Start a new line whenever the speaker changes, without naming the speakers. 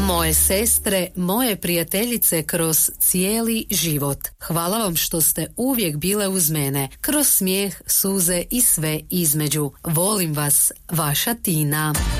Moje sestre, moje prijateljice kroz cijeli život. Hvala vam što ste uvijek bile uz mene, kroz smijeh, suze i sve između. Volim vas, vaša Tina.